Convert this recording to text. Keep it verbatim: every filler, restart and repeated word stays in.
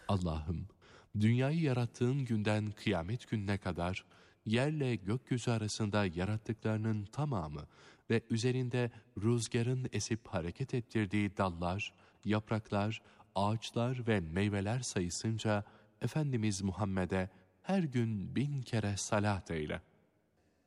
Allah'ım, dünyayı yarattığın günden kıyamet gününe kadar yerle gökyüzü arasında yarattıklarının tamamı ve üzerinde rüzgarın esip hareket ettirdiği dallar, yapraklar, ağaçlar ve meyveler sayısınca Efendimiz Muhammed'e her gün bin kere salat eyle.